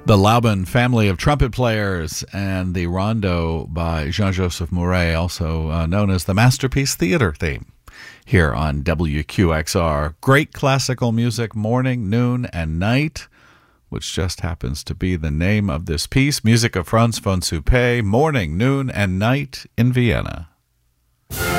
The Laubin family of trumpet players and the rondo by Jean-Joseph Mouret, also known as the Masterpiece Theater theme, here on WQXR. Great classical music, morning, noon, and night, which just happens to be the name of this piece. Music of Franz von Suppé, Morning, Noon, and Night in Vienna.